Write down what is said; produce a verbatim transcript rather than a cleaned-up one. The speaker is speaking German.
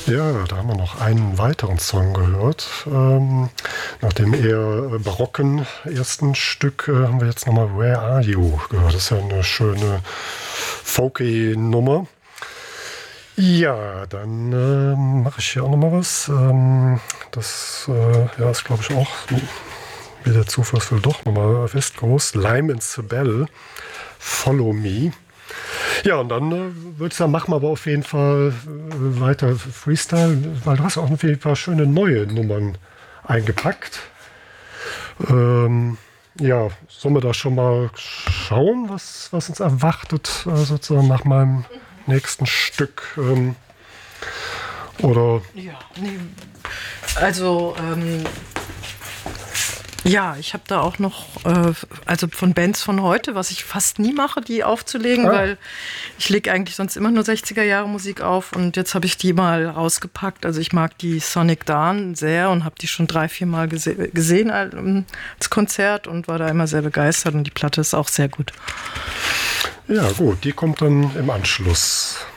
Ja, da haben wir noch einen weiteren Song gehört. Ähm, nach dem eher barocken ersten Stück äh, haben wir jetzt nochmal Where Are You gehört. Das ist ja eine schöne folky Nummer. Ja, dann äh, mache ich hier auch nochmal was. Ähm, das äh, ja, ist, glaube ich, auch, wie der Zufallsfall doch nochmal West Lime and Sibel, Follow Me. Ja, und dann äh, würde ich sagen, machen wir aber auf jeden Fall äh, weiter Freestyle, weil du hast auch auf jeden Fall schöne neue Nummern eingepackt. Ähm, ja, sollen wir da schon mal schauen, was, was uns erwartet, äh, sozusagen nach meinem nächsten Stück? Ähm, oder? Ja, nee. Also, ähm, ja, ich habe da auch noch, äh, also von Bands von heute, was ich fast nie mache, die aufzulegen, ah. weil ich lege eigentlich sonst immer nur sechziger Jahre Musik auf und jetzt habe ich die mal rausgepackt. Also ich mag die Sonic Dawn sehr und habe die schon drei, vier Mal gese- gesehen als Konzert und war da immer sehr begeistert und die Platte ist auch sehr gut. Ja gut, die kommt dann im Anschluss.